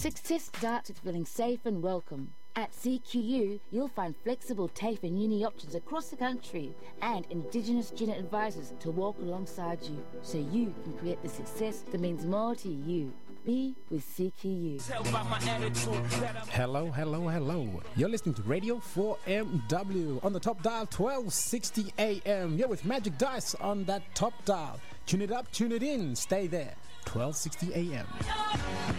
Success starts with feeling safe and welcome. At CQU, you'll find flexible TAFE and uni options across the country and Indigenous student advisors to walk alongside you so you can create the success that means more to you. Be with CQU. Hello, hello, hello. You're listening to Radio 4MW on the top dial 1260 AM. You're with Magic Dice on that top dial. Tune it up, tune it in. Stay there. 1260 AM.